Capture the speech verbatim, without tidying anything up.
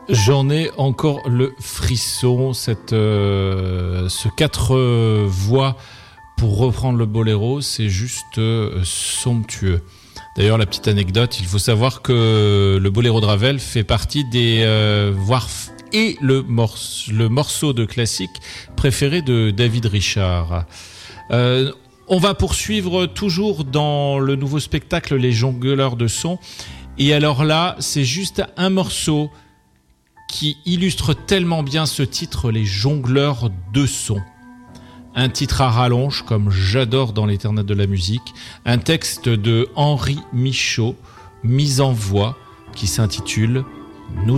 J'en ai encore le frisson, cette, euh, ce quatre euh, voix pour reprendre le boléro, c'est juste euh, somptueux. D'ailleurs, la petite anecdote, il faut savoir que le boléro de Ravel fait partie des, euh, voire et le, morce, le morceau de classique préféré de David Richard. Euh, on va poursuivre toujours dans le nouveau spectacle Les Jongleurs de Sons. Et alors là, c'est juste un morceau qui illustre tellement bien ce titre, Les Jongleurs de Sons. Un titre à rallonge, comme j'adore dans l'éternel de la musique. Un texte de Henri Michaud, mis en voix, qui s'intitule « Nous autres ».